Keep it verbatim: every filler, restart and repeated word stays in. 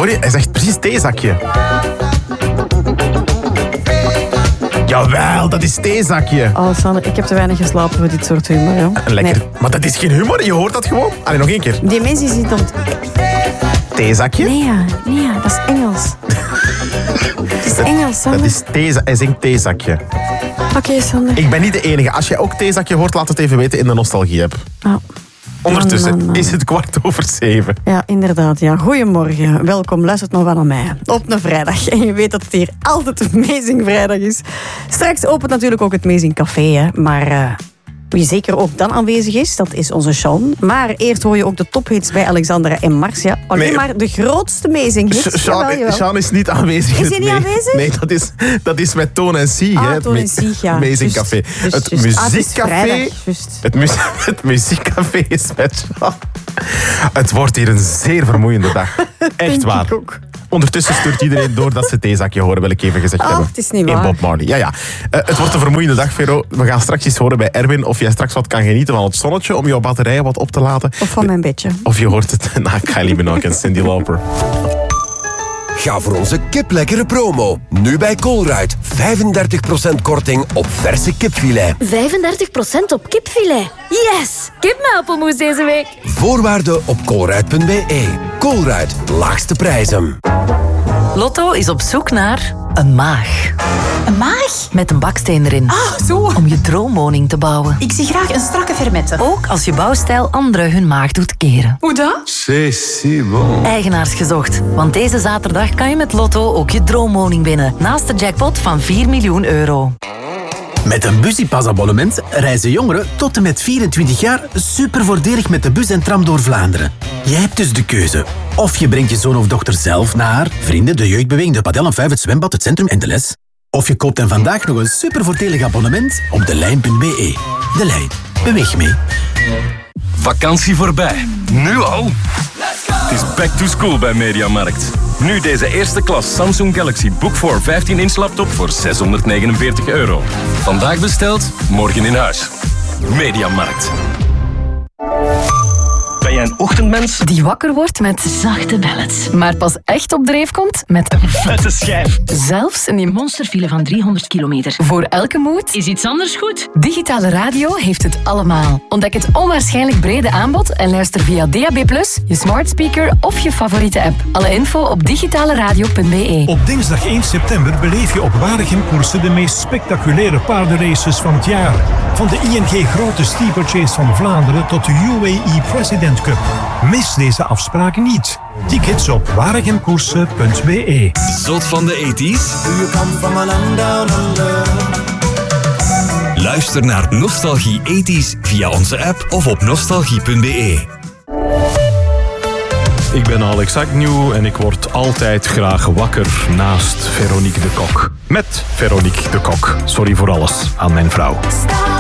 Hoor je? Hij zegt precies theezakje. Jawel, dat is theezakje. Oh, Sander, ik heb te weinig geslapen voor dit soort humor. Ja. Lekker. Nee. Maar dat is geen humor, je hoort dat gewoon. Allee, nog één keer. Die mensen zien dan... Theezakje? Nee, ja. Nee, ja. Dat is Engels. Het is Engels, Sander. Dat is theeza- hij zingt theezakje. Oké, okay, Sander. Ik ben niet de enige. Als jij ook theezakje hoort, laat het even weten in de nostalgie-app. Oh. Ondertussen Man, man, man. is het kwart over zeven. Ja, inderdaad. Ja. Goedemorgen. Welkom. Luistert nog wel naar mij. Op een vrijdag. En je weet dat het hier altijd Amazing Vrijdag is. Straks opent natuurlijk ook het Amazing Café. Hè. Maar uh, wie zeker ook dan aanwezig is, dat is onze Sean. Maar eerst hoor je ook de tophits bij Alexandra en Marcia. Alleen Nee. maar de grootste Amazing hits. Sh- Sean, Jawel, jawel. Sean is niet aanwezig. Is hij niet nee, aanwezig? Nee, dat is, dat is met Toon en Sieg. Ah, hè, het Toon en me- Sieg, ja. Amazing Just, Café. just, het just. Ah, het is muziekcafé... vrijdag, just. het, mu- het muziekcafé is met Sean. Het wordt hier een zeer vermoeiende dag. Echt Denk waar. ik ook. Ondertussen stuurt iedereen door dat ze theezakje horen, wil ik even gezegd Oh, hebben. het is niet In waar. Bob Marley. Ja, ja. Uh, het wordt een vermoeiende dag, Vero. We gaan straks eens horen bij Erwin of jij straks wat kan genieten van het zonnetje om jouw batterijen wat op te laten. Of van mijn bedje. Of je hoort het na Kylie Minogue en Cyndi Lauper. Ga voor onze kiplekkere promo. Nu bij Colruyt. vijfendertig procent korting op verse kipfilet. vijfendertig procent op kipfilet. Yes! Kip met appelmoes deze week. Voorwaarden op colruyt punt b e. Colruyt. Laagste prijzen. Lotto is op zoek naar een maag. Een maag? Met een baksteen erin. Ah, zo. Om je droomwoning te bouwen. Ik zie graag een strakke fermette. Ook als je bouwstijl anderen hun maag doet keren. Hoe dat? C'est si bon. Eigenaars gezocht. Want deze zaterdag kan je met Lotto ook je droomwoning winnen. Naast de jackpot van vier miljoen euro. Met een Bussipas-abonnement reizen jongeren tot en met vierentwintig jaar super voordelig met de bus en tram door Vlaanderen. Jij hebt dus de keuze. Of je brengt je zoon of dochter zelf naar vrienden, de jeugdbeweging, de padel en vijf, het zwembad, het centrum en de les. Of je koopt dan vandaag nog een super voordelig abonnement op de lijn punt b e. De Lijn. Beweeg mee. Vakantie voorbij. Nu al? Het is back to school bij Mediamarkt. Nu deze eerste klas Samsung Galaxy Book four vijftien inch laptop voor zeshonderdnegenenveertig euro. Vandaag besteld, morgen in huis. Mediamarkt. Ben jij een ochtendmens? Die wakker wordt met zachte ballads. Maar pas echt op dreef komt met een vette schijf. Zelfs in die Monsterfile van driehonderd kilometer. voor elke mood. Is iets anders goed? Digitale radio heeft het allemaal. Ontdek het onwaarschijnlijk brede aanbod en luister via D A B plus, je smart speaker of je favoriete app. Alle info op digitaleradio punt b e. Op dinsdag één september beleef je op Waregem-koersen de meest spectaculaire paardenraces van het jaar. Van de I N G Grote Steeplechase van Vlaanderen tot de U A E President Cup. Mis deze afspraak niet. Tickets op waregemkoersen punt b e. Zot van de eighties? Luister naar Nostalgie eighties via onze app of op nostalgie punt b e. Ik ben Alex Agnew en ik word altijd graag wakker naast Veronique de Kok. Met Veronique de Kok. Sorry voor alles aan mijn vrouw.